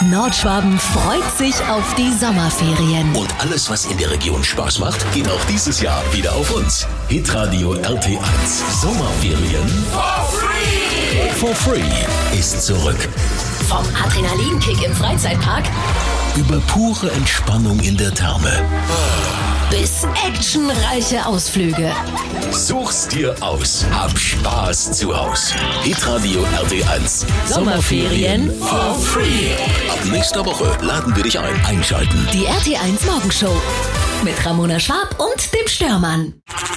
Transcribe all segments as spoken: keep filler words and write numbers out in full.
Nordschwaben freut sich auf die Sommerferien. Und alles, was in der Region Spaß macht, geht auch dieses Jahr wieder auf uns. Hitradio R T eins Sommerferien for free. For free ist zurück. Vom Adrenalinkick im Freizeitpark über pure Entspannung in der Therme bis actionreiche Ausflüge. Such's dir aus. Hab Spaß zu Haus. Hitradio R T eins Sommerferien for free. Ab nächster Woche laden wir dich ein. Einschalten. Die R T eins Morgenshow mit Ramona Schwab und dem Störmann.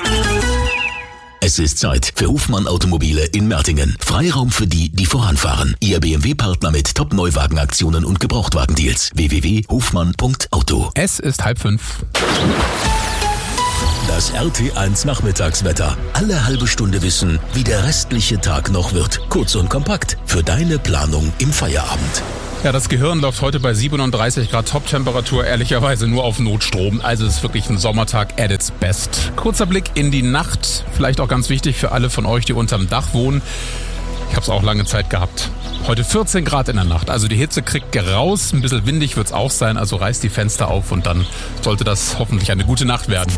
Es ist Zeit für Hofmann Automobile in Mertingen. Freiraum für die, die voranfahren. Ihr B M W-Partner mit Top-Neuwagenaktionen und Gebrauchtwagendeals. w w w punkt hofmann punkt auto. Es ist halb fünf. Das R T eins Nachmittagswetter. Alle halbe Stunde wissen, wie der restliche Tag noch wird. Kurz und kompakt. Für deine Planung im Feierabend. Ja, das Gehirn läuft heute bei siebenunddreißig Grad Top-Temperatur ehrlicherweise nur auf Notstrom. Also es ist wirklich ein Sommertag at its best. Kurzer Blick in die Nacht. Vielleicht auch ganz wichtig für alle von euch, die unterm Dach wohnen. Ich habe es auch lange Zeit gehabt. Heute vierzehn Grad in der Nacht. Also die Hitze kriegt raus. Ein bisschen windig wird es auch sein. Also reißt die Fenster auf und dann sollte das hoffentlich eine gute Nacht werden.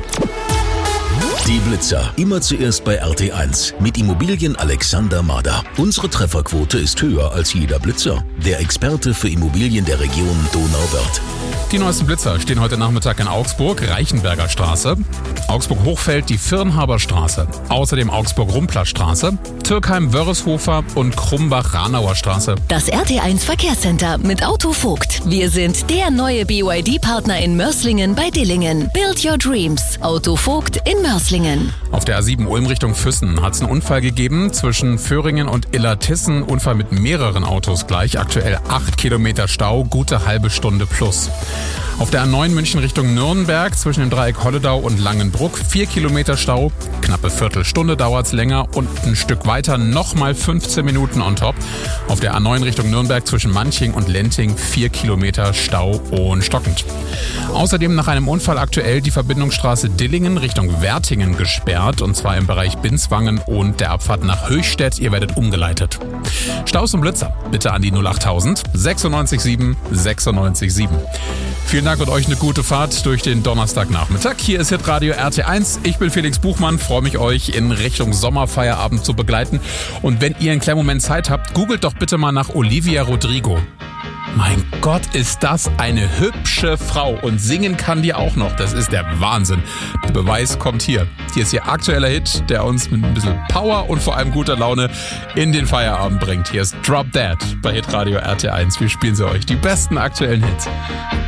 Die Blitzer. Immer zuerst bei R T eins. Mit Immobilien Alexander Mader. Unsere Trefferquote ist höher als jeder Blitzer. Der Experte für Immobilien der Region Donauwörth. Die neuesten Blitzer stehen heute Nachmittag in Augsburg, Reichenberger Straße, Augsburg-Hochfeld, die Firnhaber Straße, außerdem Augsburg-Rumpler Straße, Türkheim-Wörreshofer und Krumbach-Ranauer Straße. Das R T eins Verkehrscenter mit Autovogt. Wir sind der neue B Y D-Partner in Mörslingen bei Dillingen. Build your dreams. Autovogt in Mörslingen. Auf der A sieben Ulm Richtung Füssen hat es einen Unfall gegeben zwischen Föhringen und Illertissen. Unfall mit mehreren Autos gleich. Aktuell acht Kilometer Stau, gute halbe Stunde plus. Auf der A neun München Richtung Nürnberg zwischen dem Dreieck Holledau und Langenbruck vier Kilometer Stau, knappe Viertelstunde dauert's länger und ein Stück weiter nochmal fünfzehn Minuten on top. Auf der A neun Richtung Nürnberg zwischen Manching und Lenting vier Kilometer Stau und stockend. Außerdem nach einem Unfall aktuell die Verbindungsstraße Dillingen Richtung Wertingen gesperrt und zwar im Bereich Binswangen und der Abfahrt nach Höchstädt. Ihr werdet umgeleitet. Staus und Blitzer bitte an die null achttausend sechsundneunzig sieben sechsundneunzig sieben. Vielen Dank und euch eine gute Fahrt durch den Donnerstagnachmittag. Hier ist Hitradio R T eins. Ich bin Felix Buchmann, freue mich, euch in Richtung Sommerfeierabend zu begleiten. Und wenn ihr einen kleinen Moment Zeit habt, googelt doch bitte mal nach Olivia Rodrigo. Mein Gott, ist das eine hübsche Frau und singen kann die auch noch. Das ist der Wahnsinn. Der Beweis kommt hier. Hier ist ihr aktueller Hit, der uns mit ein bisschen Power und vor allem guter Laune in den Feierabend bringt. Hier ist Drop Dead bei Hitradio R T eins. Wir spielen sie euch die besten aktuellen Hits.